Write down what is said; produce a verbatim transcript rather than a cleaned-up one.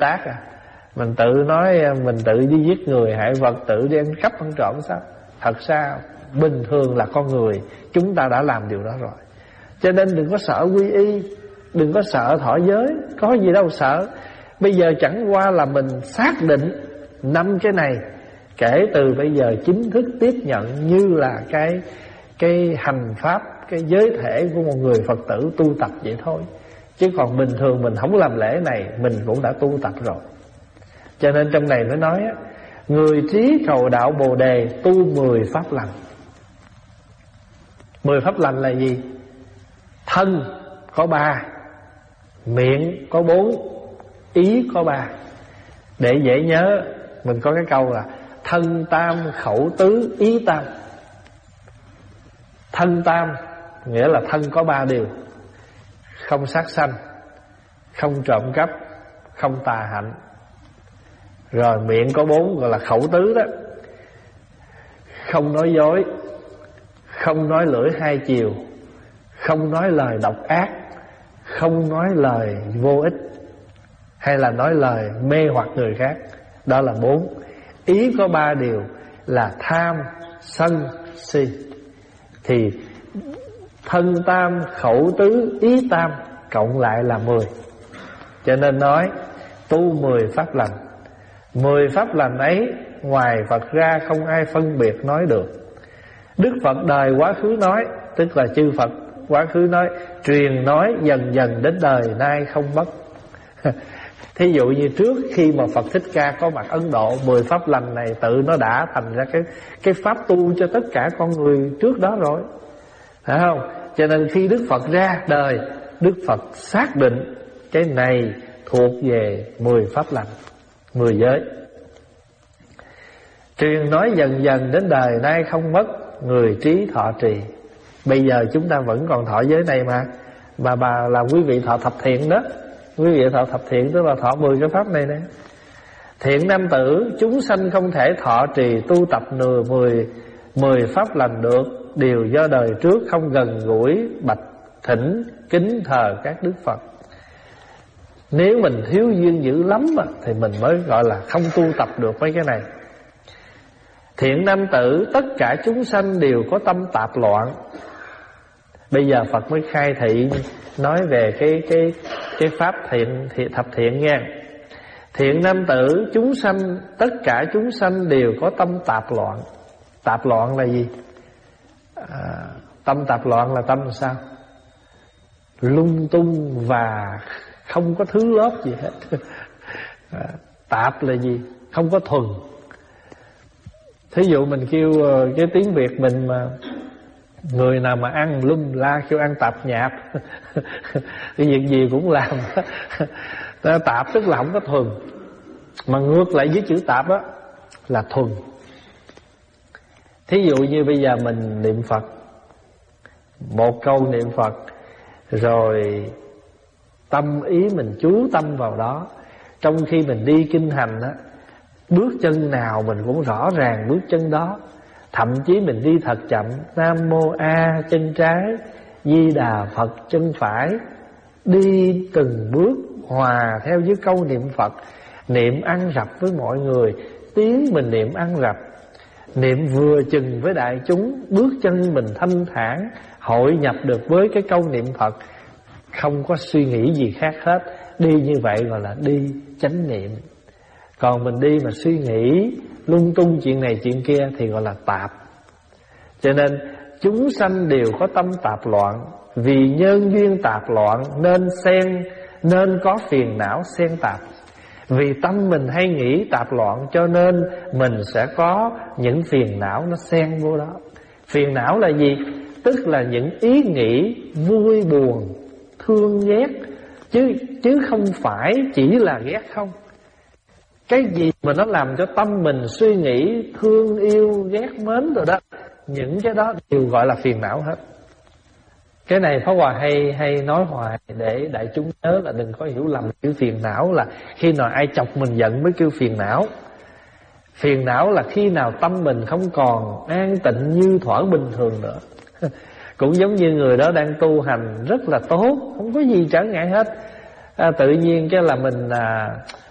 tác à? Mình tự nói mình tự đi giết người hại vật, tự đi ăn cắp ăn trộm sao? Thật sao? Bình thường là con người, chúng ta đã làm điều đó rồi. Cho nên đừng có sợ quy y, đừng có sợ thọ giới, có gì đâu sợ. Bây giờ chẳng qua là mình xác định năm cái này kể từ bây giờ chính thức tiếp nhận như là cái cái hành pháp, cái giới thể của một người Phật tử tu tập vậy thôi. Chứ còn bình thường mình không làm lễ này, mình cũng đã tu tập rồi. Cho nên trong này mới nói á, người trí cầu đạo Bồ Đề tu mười pháp lành. Mười pháp lành là gì? Thân có ba, miệng có bốn, ý có ba. Để dễ nhớ, mình có cái câu là thân tam, khẩu tứ, ý tam. Thân tam nghĩa là thân có ba điều: không sát sanh, không trộm cắp, không tà hạnh. Rồi miệng có bốn, gọi là khẩu tứ đó: không nói dối, không nói lưỡi hai chiều, không nói lời độc ác, không nói lời vô ích, hay là nói lời mê hoặc người khác. Đó là bốn. Ý có ba điều là tham, sân, si. Thì thân tam, khẩu tứ, ý tam cộng lại là mười. Cho nên nói tu mười pháp lành. Mười pháp lành ấy ngoài Phật ra không ai phân biệt nói được. Đức Phật đời quá khứ nói, tức là chư Phật quá khứ nói, truyền nói dần dần đến đời nay không mất. Thí dụ như trước khi mà Phật Thích Ca có mặt Ấn Độ, mười pháp lành này tự nó đã thành ra cái cái pháp tu cho tất cả con người trước đó rồi, phải không? Cho nên khi Đức Phật ra đời, Đức Phật xác định cái này thuộc về mười pháp lành, mười giới. Truyền nói dần dần đến đời nay không mất, người trí thọ trì. Bây giờ chúng ta vẫn còn thọ giới này mà. Bà bà là quý vị thọ thập thiện đó. Quý vị thọ thập thiện tức là thọ mười cái pháp này nè. Thiện nam tử, chúng sanh không thể thọ trì tu tập nửa mười mười pháp lành được, đều do đời trước không gần gũi bạch thỉnh kính thờ các đức Phật. Nếu mình thiếu duyên dữ lắm mà, thì mình mới gọi là không tu tập được mấy cái này. Thiện nam tử, tất cả chúng sanh đều có tâm tạp loạn. Bây giờ Phật mới khai thị nói về cái cái cái pháp thiện, thiện thập thiện nha. Thiện nam tử, chúng sanh, tất cả chúng sanh đều có tâm tạp loạn. Tạp loạn là gì? À, tâm tạp loạn là tâm sao? Lung tung và không có thứ lớp gì hết. À, tạp là gì? Không có thuần. Thí dụ mình kêu cái tiếng Việt mình mà người nào mà ăn lum la kêu ăn tạp nhạp cái việc gì cũng làm. Tạp tức là không có thuần. Mà ngược lại với chữ tạp á là thuần. Thí dụ như bây giờ mình niệm Phật, một câu niệm Phật, rồi tâm ý mình chú tâm vào đó. Trong khi mình đi kinh hành á, bước chân nào mình cũng rõ ràng bước chân đó. Thậm chí mình đi thật chậm, Nam Mô A chân trái, Di Đà Phật chân phải. Đi từng bước hòa theo với câu niệm Phật. Niệm ăn rập với mọi người, tiếng mình niệm ăn rập. Niệm vừa chừng với đại chúng, bước chân mình thanh thản, hội nhập được với cái câu niệm Phật. Không có suy nghĩ gì khác hết. Đi như vậy gọi là đi chánh niệm. Còn mình đi mà suy nghĩ lung tung chuyện này chuyện kia thì gọi là tạp. Cho nên chúng sanh đều có tâm tạp loạn. Vì nhân duyên tạp loạn nên xen nên có phiền não xen tạp. Vì tâm mình hay nghĩ tạp loạn cho nên mình sẽ có những phiền não nó xen vô đó. Phiền não là gì? Tức là những ý nghĩ vui buồn, thương ghét, chứ chứ không phải chỉ là ghét không. Cái gì mà nó làm cho tâm mình suy nghĩ thương yêu ghét mến rồi đó, những cái đó đều gọi là phiền não hết. Cái này Pháp Hòa hay hay nói hoài để đại chúng nhớ là đừng có hiểu lầm. Chữ phiền não là khi nào ai chọc mình giận mới kêu phiền não. Phiền não là khi nào tâm mình không còn an tịnh như thuở bình thường nữa. Cũng giống như người đó đang tu hành rất là tốt, không có gì trở ngại hết, à, tự nhiên cái là mình à,